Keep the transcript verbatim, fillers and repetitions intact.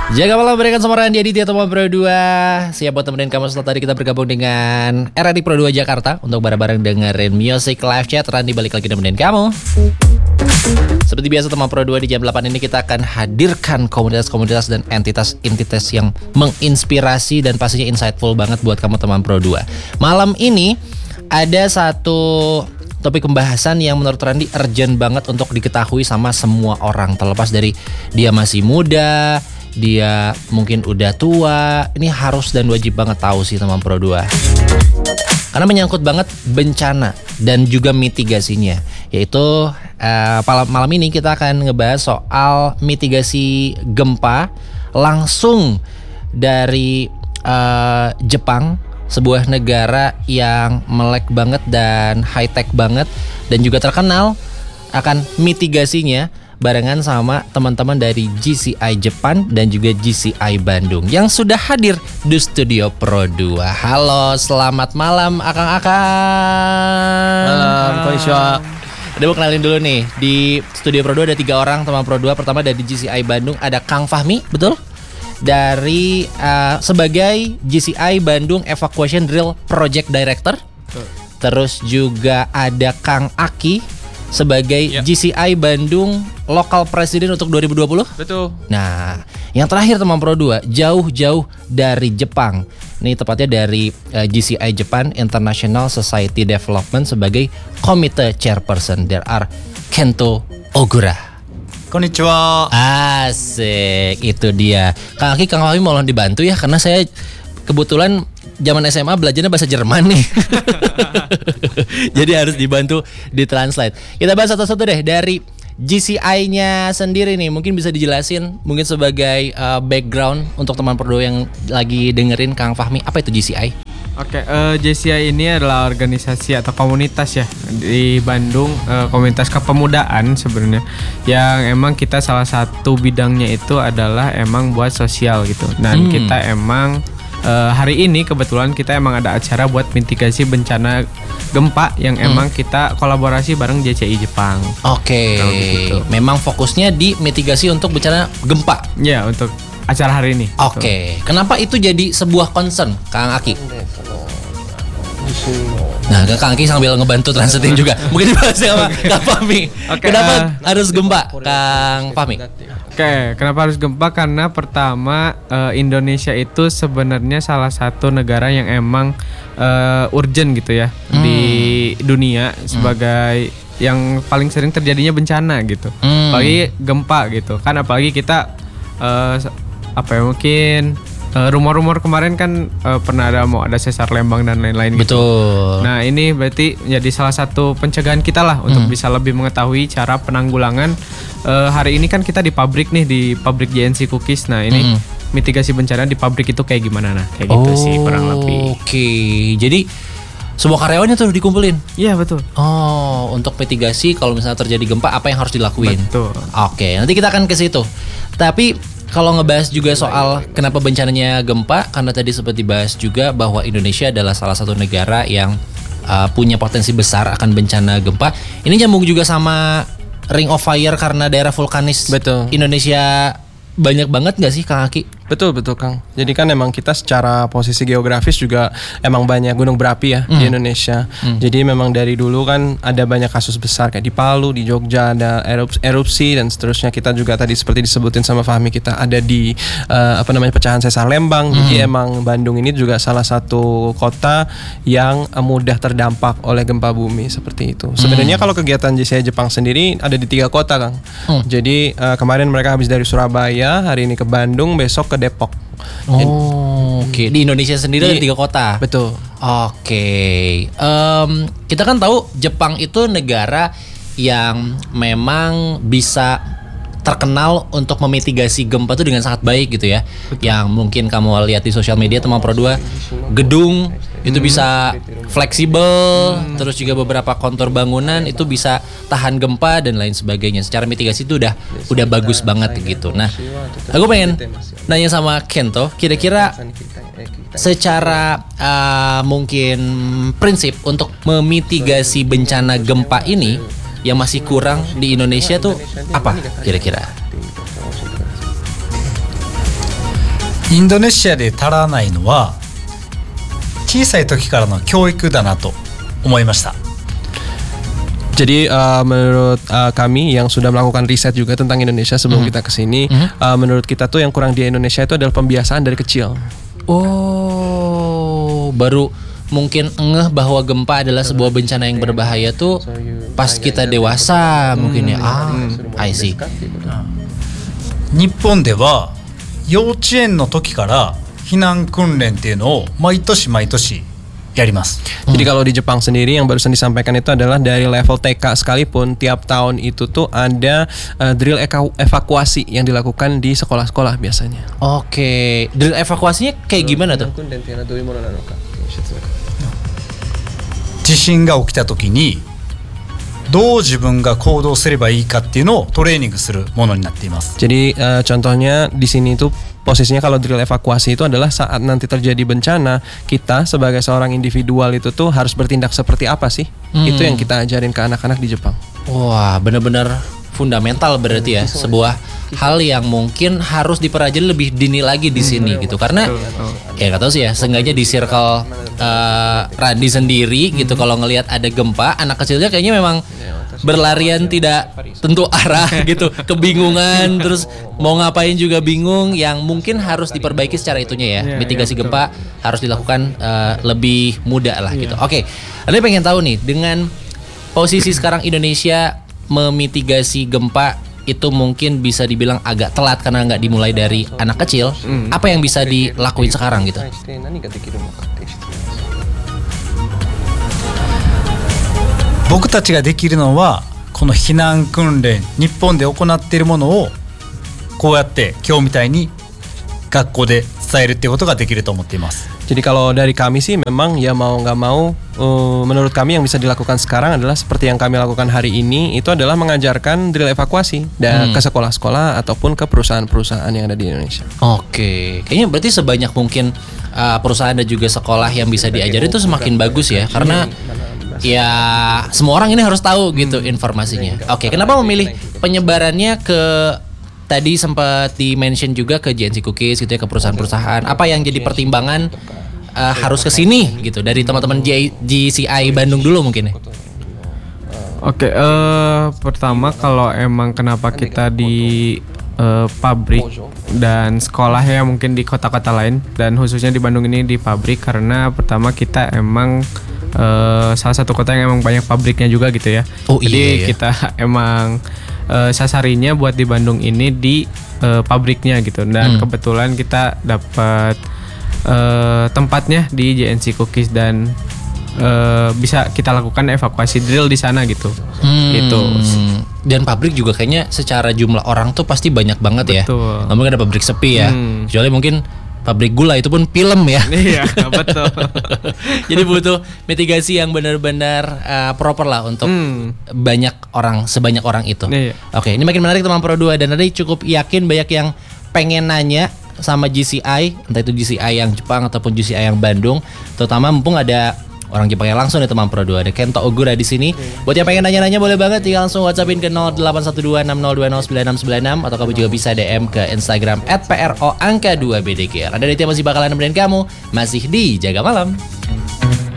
Jaga malam berikan sama Randy Aditya teman Pro dua. Siap buat temenin kamu setelah tadi kita bergabung dengan R R D Pro dua Jakarta untuk bareng-bareng dengerin Music Live Chat. Randy balik lagi nemenin kamu. Seperti biasa teman Pro dua di jam delapan ini kita akan hadirkan komunitas-komunitas dan entitas-entitas yang menginspirasi dan pastinya insightful banget buat kamu teman Pro dua. Malam ini ada satu topik pembahasan yang menurut Randy urgent banget untuk diketahui sama semua orang. Terlepas dari dia masih muda, dia mungkin udah tua, ini harus dan wajib banget tahu sih teman Pro dua. Karena menyangkut banget bencana dan juga mitigasinya. Yaitu uh, malam ini kita akan ngebahas soal mitigasi gempa langsung dari uh, Jepang, sebuah negara yang melek banget dan high tech banget dan juga terkenal akan mitigasinya barengan sama teman-teman dari G C I Jepang dan juga G C I Bandung yang sudah hadir di studio Pro dua. Halo, selamat malam akang-akang. Malam, konnichiwa. Udah mau kenalin dulu nih, di studio Pro dua ada tiga orang teman Pro dua. Pertama dari G C I Bandung ada Kang Fahmi, betul? Dari uh, sebagai G C I Bandung Evacuation Drill Project Director. Betul. Terus juga ada Kang Aki sebagai ya. G C I Bandung Local President untuk dua ribu dua puluh. Betul. Nah, yang terakhir teman Pro dua jauh-jauh dari Jepang. Ini tepatnya dari uh, G C I Japan International Society Development sebagai Komite Chairperson. There are Kento Ogura. Konnichiwa. Asik, itu dia. Kang Aki, Kang Fahmi mohon dibantu ya, karena saya kebetulan zaman S M A belajarnya bahasa Jerman nih. Jadi harus dibantu ditranslate. Kita bahas satu-satu deh dari G C I-nya sendiri nih. Mungkin bisa dijelasin mungkin sebagai uh, background untuk teman Pro dua yang lagi dengerin Kang Fahmi, apa itu G C I? Oke, uh, G C I ini adalah organisasi atau komunitas ya di Bandung, uh, komunitas kepemudaan sebenarnya yang emang kita salah satu bidangnya itu adalah emang buat sosial gitu. Dan hmm. kita emang uh, hari ini kebetulan kita emang ada acara buat mitigasi bencana gempa yang emang hmm. kita kolaborasi bareng G C I Jepang. Oke, gitu. Memang fokusnya di mitigasi untuk bencana gempa. Ya, untuk acara hari ini. Oke, okay. Kenapa itu jadi sebuah concern, Kang Aki? Nah, Kang Aki sambil ngebantu translating juga. Mungkin dibahas sama Kang Fahmi. Okay, kenapa uh, harus gempa, Kang Fahmi? Oke, okay, kenapa harus gempa? Karena pertama uh, Indonesia itu sebenarnya salah satu negara yang emang uh, urgent gitu ya hmm. di dunia sebagai hmm. yang paling sering terjadinya bencana gitu. Hmm. Apalagi gempa gitu. Kan apalagi kita uh, apa ya mungkin uh, rumor-rumor kemarin kan uh, pernah ada mau ada sesar Lembang dan lain-lain gitu. Betul. Nah ini berarti jadi salah satu pencegahan kita lah untuk hmm. bisa lebih mengetahui cara penanggulangan. Uh, hari ini kan kita di pabrik nih, di pabrik J N C Cookies. Nah ini hmm. mitigasi bencana di pabrik itu kayak gimana nah kayak gitu oh, sih kurang lebih. Oke, okay. Jadi semua karyawannya tuh dikumpulin. Iya betul. Oh, untuk mitigasi kalau misalnya terjadi gempa apa yang harus dilakuin? Betul. Oke, okay, nanti kita akan ke situ. Tapi kalau ngebahas juga soal kenapa bencananya gempa, karena tadi seperti bahas juga bahwa Indonesia adalah salah satu negara yang uh, punya potensi besar akan bencana gempa. Ini nyambung juga sama Ring of Fire karena daerah vulkanis. Betul. Indonesia banyak banget nggak sih Kang Aki? Betul betul Kang. Jadi kan emang kita secara posisi geografis juga emang banyak gunung berapi ya mm. di Indonesia. Mm. Jadi memang dari dulu kan ada banyak kasus besar kayak di Palu, di Jogja ada erupsi dan seterusnya. Kita juga tadi seperti disebutin sama Fahmi kita ada di uh, apa namanya pecahan sesar Lembang. Mm. Jadi emang Bandung ini juga salah satu kota yang uh, mudah terdampak oleh gempa bumi seperti itu. Sebenarnya mm. kalau kegiatan G C I Jepang sendiri ada di tiga kota Kang. Mm. Jadi uh, kemarin mereka habis dari Surabaya, hari ini ke Bandung, besok ke Depok. Oh, oke. Okay. Di Indonesia sendiri di, ada tiga kota. Betul. Oke. Okay. Um, kita kan tahu Jepang itu negara yang memang bisa terkenal untuk memitigasi gempa itu dengan sangat baik gitu ya. Betul. Yang mungkin kamu lihat di sosial media teman Pro dua, gedung itu hmm. bisa fleksibel, hmm. terus juga beberapa kontur bangunan itu bisa tahan gempa dan lain sebagainya. Secara mitigasi itu udah udah bagus banget gitu. Nah, aku pengen nanya sama Kento, kira-kira secara uh, mungkin prinsip untuk memitigasi bencana gempa ini yang masih kurang di Indonesia tuh apa kira-kira? インドネシアで足らないのは小さい時からの教育だなと思いました。 Jadi uh, menurut uh, kami yang sudah melakukan riset juga tentang Indonesia sebelum Mhm. kita kesini, Mhm. uh, menurut kita tuh yang kurang di Indonesia itu adalah pembiasaan dari kecil. Oh, baru mungkin ngeh bahwa gempa adalah sebuah bencana yang berbahaya tuh pas kita dewasa mungkin ya. Ah, I see. 日本では幼稚園の時から避難訓練っていうのを毎年毎年やります。 Jadi kalau di Jepang sendiri yang barusan disampaikan itu adalah dari level T K sekalipun tiap tahun itu tuh ada uh, drill eka- evakuasi yang dilakukan di sekolah-sekolah biasanya. Oke, drill evakuasinya kayak gimana tuh? 地震が起きた時にどう自分が行動すればいいかっていうのをトレーニングするものになっています。 Jadi uh, contohnya di sini tuh posisinya kalau drill evakuasi itu adalah saat nanti terjadi bencana, kita sebagai seorang individual itu tuh harus bertindak seperti apa sih? Hmm. Itu yang kita ajarin ke anak-anak di Jepang. Wah, bener-bener fundamental berarti ya, sebuah hal yang mungkin harus dipelajari lebih dini lagi di sini gitu. Karena ya nggak tahu sih ya, seenggaknya di circle uh, Randy sendiri gitu, kalau ngelihat ada gempa, anak kecilnya kayaknya memang berlarian tidak tentu arah gitu, kebingungan, terus mau ngapain juga bingung, yang mungkin harus diperbaiki secara itunya ya. Iya, Mitigasi iya, betul. gempa harus dilakukan uh, lebih mudah lah gitu. Oke, Anda pengen tahu nih, dengan posisi sekarang Indonesia memitigasi gempa itu mungkin bisa dibilang agak telat karena nggak dimulai dari anak kecil. Apa yang bisa dilakuin sekarang gitu? 僕たちができるのはこの避難訓練、日本で行っているものをこうやって今日みたいに学校で伝えるっていうことができると思っています。 Jadi kalau dari kami sih memang ya mau nggak mau, uh, menurut kami yang bisa dilakukan sekarang adalah seperti yang kami lakukan hari ini, itu adalah mengajarkan drill evakuasi dan Hmm. ke sekolah-sekolah ataupun ke perusahaan-perusahaan yang ada di Indonesia. Oke, kayaknya berarti sebanyak mungkin uh, perusahaan dan juga sekolah yang bisa diajarin itu semakin bagus ya, karena ya semua orang ini harus tahu gitu informasinya. Oke, kenapa memilih penyebarannya ke, tadi sempat di-mention juga ke J N C Cookies gitu ya, ke perusahaan-perusahaan. Apa yang jadi pertimbangan uh, harus ke sini gitu dari teman-teman J- G C I Bandung dulu mungkin ya? Oke, eh pertama kalau emang kenapa kita di eh, pabrik dan sekolah ya mungkin di kota-kota lain, dan khususnya di Bandung ini di pabrik, karena pertama kita emang eh, salah satu kota yang emang banyak pabriknya juga gitu ya. Oh, Jadi iya ya. kita emang eh, sasarinya buat di Bandung ini di eh, pabriknya gitu, dan Hmm. kebetulan kita dapat eh, tempatnya di J N C Cookies dan eh, bisa kita lakukan evakuasi drill di sana gitu. Hmm. Gitu. Dan pabrik juga kayaknya secara jumlah orang tuh pasti banyak banget ya. Betul. Nggak mungkin ada pabrik sepi ya. Hmm. Kecuali mungkin pabrik gula, itu pun film ya. Iya, betul. Jadi butuh mitigasi yang benar-benar uh, proper lah untuk Hmm. banyak orang, sebanyak orang itu. Iya. Oke, ini makin menarik teman Pro dua, dan tadi cukup yakin banyak yang pengen nanya sama G C I, entah itu G C I yang Jepang ataupun G C I yang Bandung, terutama mumpung ada orang Jepang yang langsung nih teman Pro dua, ada Kento Ogura di sini. Buat yang pengen nanya-nanya boleh banget tinggal langsung WhatsAppin ke nol delapan satu dua enam nol dua nol sembilan enam sembilan enam, atau kamu juga bisa D M ke Instagram at pro angka dua B D G R. Ada di masih bakalan nemenin kamu masih di Jaga Malam.